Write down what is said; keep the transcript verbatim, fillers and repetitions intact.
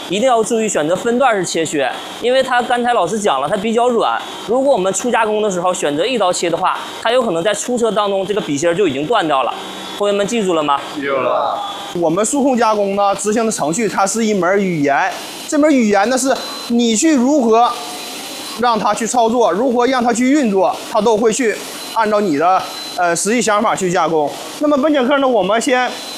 一定要注意选择分段式切削，因为它刚才老师讲了，它比较软。如果我们初加工的时候选择一刀切的话，它有可能在出车当中这个笔芯就已经断掉了。同学们记住了吗？ 记住了。 我们数控加工呢，执行的程序它是一门语言，这门语言呢是你去如何让它去操作，如何让它去运作，它都会去按照你的呃实际想法去加工。那么本节课呢，我们先